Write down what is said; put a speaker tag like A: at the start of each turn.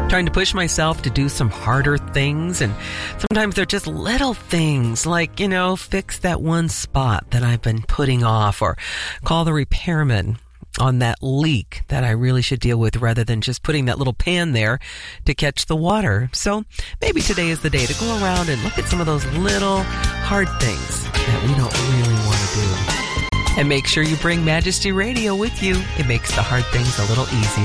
A: trying to push myself to do some harder things. And sometimes they're just little things like, fix that one spot that I've been putting off, or call the repairman on that leak that I really should deal with, rather than just putting that little pan there to catch the water. So maybe today is the day to go around and look at some of those little hard things that we don't really want to do. And make sure you bring Majesty Radio with you. It makes the hard things a little easier.